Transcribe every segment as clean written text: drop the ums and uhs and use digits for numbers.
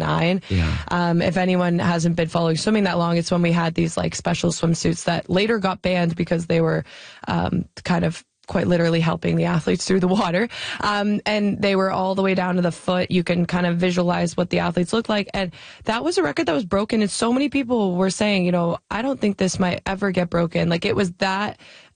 2009. Yeah. If anyone hasn't been following swimming that long, it's when we had these like special swimsuits that later got banned because they were kind of quite literally helping the athletes through the water. And they were all the way down to the foot. You can kind of visualize what the athletes look like. And that was a record that was broken. And so many people were saying, you know, I don't think this might ever get broken. Like it was that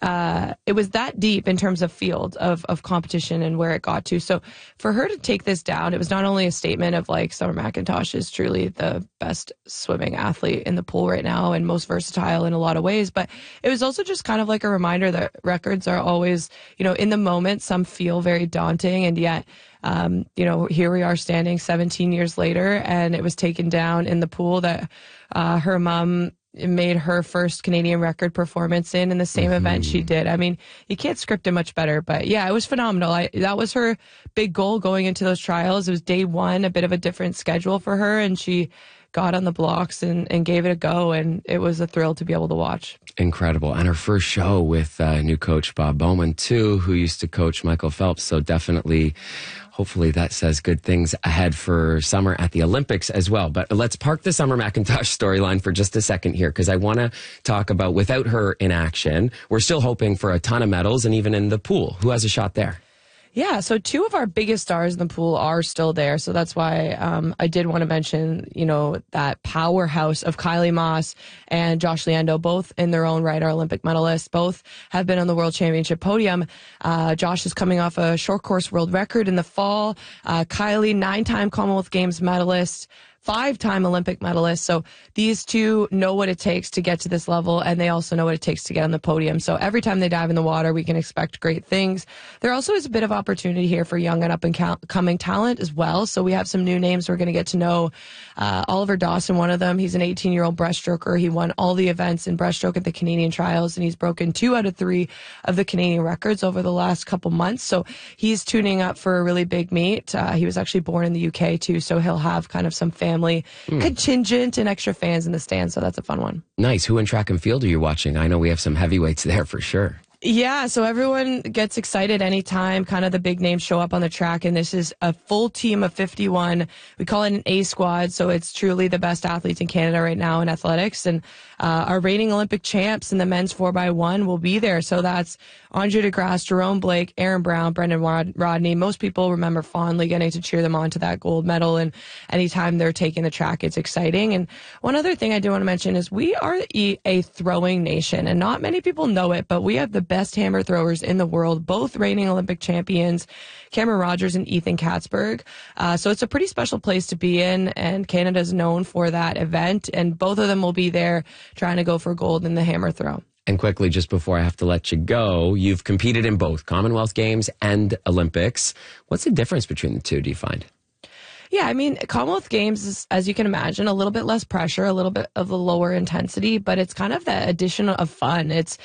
deep in terms of field of competition and where it got to. So for her to take this down, it was not only a statement of like Summer McIntosh is truly the best swimming athlete in the pool right now and most versatile in a lot of ways, but it was also just kind of like a reminder that records are always, you know, in the moment, some feel very daunting, and yet, you know, here we are standing 17 years later, and it was taken down in the pool that her mom made her first Canadian record performance in the same event she did. I mean, you can't script it much better, but yeah, it was phenomenal. That was her big goal going into those trials. It was day one, a bit of a different schedule for her, and she got on the blocks and gave it a go, and it was a thrill to be able to watch. Incredible. And her first show with new coach Bob Bowman, too, who used to coach Michael Phelps. So definitely, hopefully that says good things ahead for Summer at the Olympics as well. But let's park the Summer McIntosh storyline for just a second here, because I want to talk about without her in action, we're still hoping for a ton of medals, and even in the pool. Who has a shot there? Yeah, so two of our biggest stars in the pool are still there. So that's why I did want to mention, you know, that powerhouse of Kylie Maas and Josh Leando, both in their own right are Olympic medalists. Both have been on the World Championship podium. Josh is coming off a short course world record in the fall. Kylie, 9-time Commonwealth Games medalist, 5-time Olympic medalist. So these two know what it takes to get to this level, and they also know what it takes to get on the podium. So every time they dive in the water, we can expect great things. There also is a bit of opportunity here for young and up-and-coming talent as well. So we have some new names we're going to get to know. Oliver Dawson, one of them. He's an 18-year-old breaststroker. He won all the events in breaststroke at the Canadian trials, and he's broken 2 out of 3 of the Canadian records over the last couple months. So he's tuning up for a really big meet. He was actually born in the UK, too, so he'll have kind of some family contingent and extra fans in the stands, so that's a fun one. Nice. Who in track and field are you watching? I know we have some heavyweights there for sure. Yeah, so everyone gets excited anytime kind of the big names show up on the track, and this is a full team of 51. We call it an A squad, so it's truly the best athletes in Canada right now in athletics, and our reigning Olympic champs in the men's 4x1 will be there. So that's Andre DeGrasse, Jerome Blake, Aaron Brown, Brendan Rodney. Most people remember fondly getting to cheer them on to that gold medal, and anytime they're taking the track, it's exciting. And one other thing I do want to mention is we are a throwing nation, and not many people know it, but we have the best hammer throwers in the world, both reigning Olympic champions, Cameron Rogers and Ethan Katzberg. So it's a pretty special place to be in, and Canada's known for that event, and both of them will be there trying to go for gold in the hammer throw. And quickly, just before I have to let you go, you've competed in both Commonwealth Games and Olympics. What's the difference between the two, do you find? Yeah, I mean, Commonwealth Games is, as you can imagine, a little bit less pressure, a little bit of a lower intensity, but it's kind of the addition of fun. It's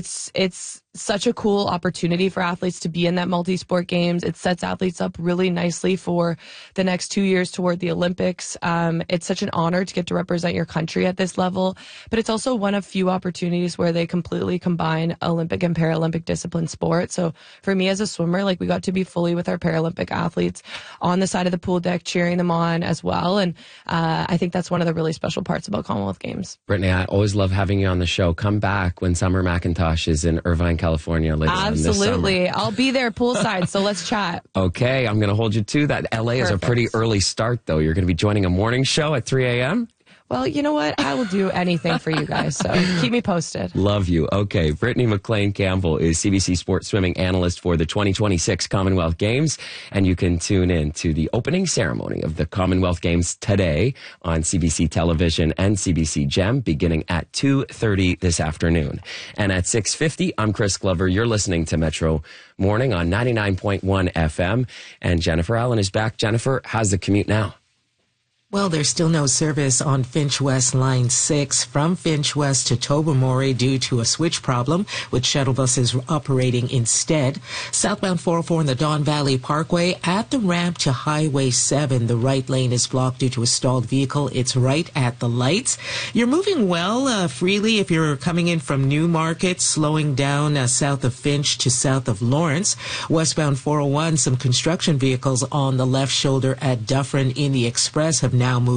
such a cool opportunity for athletes to be in that multi-sport games. It sets athletes up really nicely for the next 2 years toward the Olympics. It's such an honor to get to represent your country at this level, but it's also one of few opportunities where they completely combine Olympic and Paralympic discipline sport. So for me as a swimmer, like we got to be fully with our Paralympic athletes on the side of the pool deck, cheering them on as well. And I think that's one of the really special parts about Commonwealth Games. Brittany, I always love having you on the show. Come back when Summer McIntosh is in Irvine, California later on this summer. Absolutely. I'll be there poolside, so let's chat. Okay, I'm going to hold you to that. LA is a pretty early start, though. You're going to be joining a morning show at 3 a.m.? Well, you know what? I will do anything for you guys, so keep me posted. Love you. Okay, Brittany McLean-Campbell is CBC Sports Swimming Analyst for the 2026 Commonwealth Games, and you can tune in to the opening ceremony of the Commonwealth Games today on CBC Television and CBC Gem, beginning at 2:30 this afternoon. And at 6:50, I'm Chris Glover. You're listening to Metro Morning on 99.1 FM, and Jennifer Allen is back. Jennifer, how's the commute now? Well, there's still no service on Finch West Line 6 from Finch West to Tobermory due to a switch problem, with shuttle buses operating instead. Southbound 404 in the Don Valley Parkway at the ramp to Highway 7. The right lane is blocked due to a stalled vehicle. It's right at the lights. You're moving well freely if you're coming in from Newmarket, slowing down south of Finch to south of Lawrence. Westbound 401, some construction vehicles on the left shoulder at Dufferin in the Express have now moved